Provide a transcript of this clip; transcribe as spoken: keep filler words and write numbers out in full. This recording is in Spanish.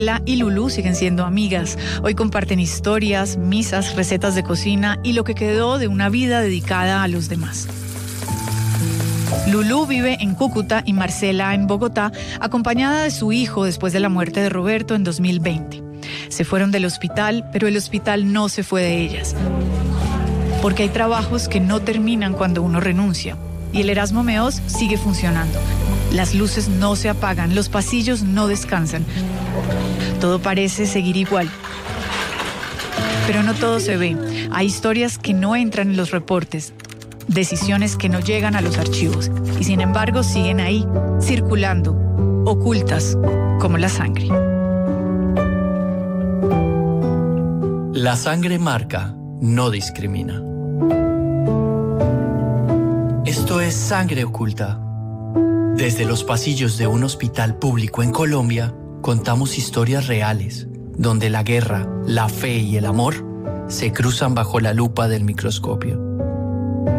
Marcela y Lulú siguen siendo amigas. Hoy comparten historias, misas, recetas de cocina y lo que quedó de una vida dedicada a los demás. Lulú vive en Cúcuta y Marcela en Bogotá, acompañada de su hijo después de la muerte de Roberto en dos mil veinte. Se fueron del hospital, pero el hospital no se fue de ellas. Porque hay trabajos que no terminan cuando uno renuncia. Y el Erasmo Meos sigue funcionando. Las luces no se apagan, los pasillos no descansan. Todo parece seguir igual. Pero no todo se ve. Hay historias que no entran en los reportes, decisiones que no llegan a los archivos y sin embargo siguen ahí, circulando, ocultas, como la sangre. La sangre marca, no discrimina. Esto es Sangre Oculta. Desde los pasillos de un hospital público en Colombia, contamos historias reales, donde la guerra, la fe y el amor se cruzan bajo la lupa del microscopio.